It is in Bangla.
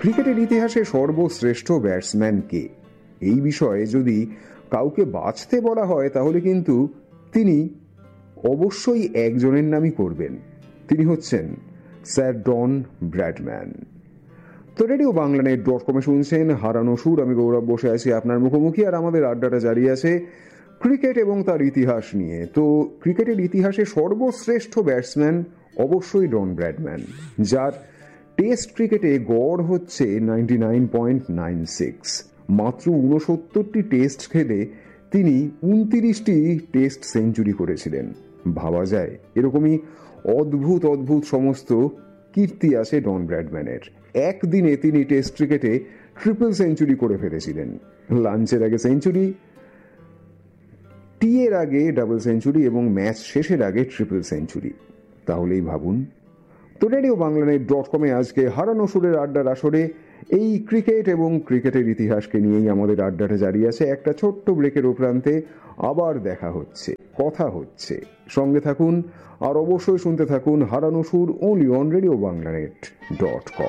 ক্রিকেটের ইতিহাসে সর্বশ্রেষ্ঠ ব্যাটসম্যান কে, এই বিষয়ে যদি কাউকে বাছতে বলা হয় তাহলে কিন্তু তিনি অবশ্যই একজনের নামই করবেন। তিনি হচ্ছেন স্যার ডন ব্র্যাডম্যান। তো রেডিও বাংলানেট.com-এ শুনছেন হারানো সুর। আমি গৌরব বসে আছি আপনার মুখোমুখি, আর আমাদের আড্ডাটা জারি আছে ক্রিকেট এবং তার ইতিহাস নিয়ে। তো ক্রিকেটের ইতিহাসে সর্বশ্রেষ্ঠ ব্যাটসম্যান অবশ্যই ডন ব্র্যাডম্যান, যার টেস্ট ক্রিকেটে গড় হচ্ছে 99.96। মাত্র 69টি টেস্ট খেলে তিনি 29টি টেস্ট সেঞ্চুরি করেছিলেন। ভাবা যায় এরকমই অদ্ভুত অদ্ভুত সমস্ত কীর্তি আছে ডন ব্র্যাডম্যানের। একদিনে তিনি টেস্ট ক্রিকেটে ট্রিপল সেঞ্চুরি করে ফেলেছিলেন। লাঞ্চের আগে সেঞ্চুরি, টি এর আগে ডাবল সেঞ্চুরি এবং ম্যাচ শেষের আগে ট্রিপল সেঞ্চুরি। তাহলেই ভাবুন। তো রেডিও বাংলানেট.com-এ আজকে হারানো সুরের আড্ডার আসরে এই ক্রিকেট এবং ক্রিকেটের ইতিহাসকে নিয়েই আমাদের আড্ডাটা জারি আছে। একটা ছোট্ট ব্রেকের উপরান্তে আবার দেখা হচ্ছে, কথা হচ্ছে। সঙ্গে থাকুন আর অবশ্যই শুনতে থাকুন হারানো সুর, only on রেডিও বাংলানেট.com।